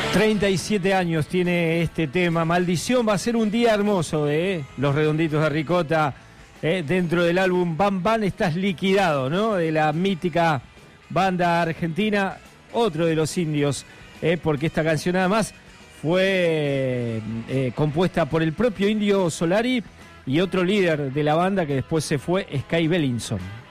37 años tiene este tema, Maldición. Va a ser un día hermoso, Los Redonditos de Ricota, dentro del álbum Bam Bam Estás Liquidado, ¿no? De la mítica banda argentina, otro de los indios, porque esta canción además fue compuesta por el propio Indio Solari y otro líder de la banda que después se fue, Sky Bellinson.